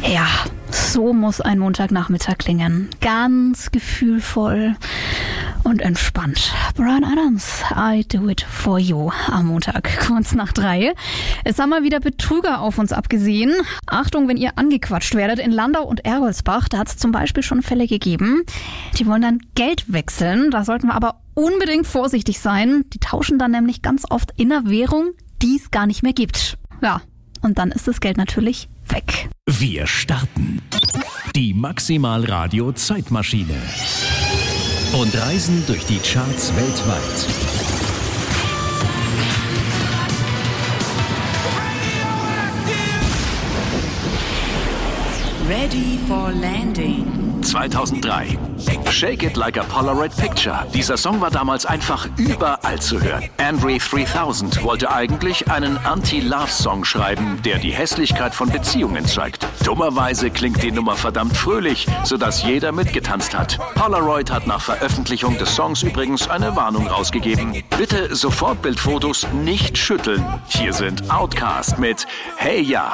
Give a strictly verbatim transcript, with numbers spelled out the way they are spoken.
Ja, so muss ein Montagnachmittag klingen. Ganz gefühlvoll und entspannt. Bryan Adams, I Do It For You am Montag, kurz nach drei. Es haben mal wieder Betrüger auf uns abgesehen. Achtung, wenn ihr angequatscht werdet. In Landau und Ergolsbach, da hat es zum Beispiel schon Fälle gegeben. Die wollen dann Geld wechseln. Da sollten wir aber unbedingt vorsichtig sein. Die tauschen dann nämlich ganz oft in einer Währung, die es gar nicht mehr gibt. Ja, und dann ist das Geld natürlich weg. Wir starten die Maximal Radio Zeitmaschine und reisen durch die Charts weltweit. Ready for Landing. zweitausenddrei. Shake It Like a Polaroid Picture. Dieser Song war damals einfach überall zu hören. Andre dreitausend wollte eigentlich einen Anti-Love-Song schreiben, der die Hässlichkeit von Beziehungen zeigt. Dummerweise klingt die Nummer verdammt fröhlich, sodass jeder mitgetanzt hat. Polaroid hat nach Veröffentlichung des Songs übrigens eine Warnung rausgegeben. Bitte Sofortbildfotos nicht schütteln. Hier sind Outkast mit Hey Ya.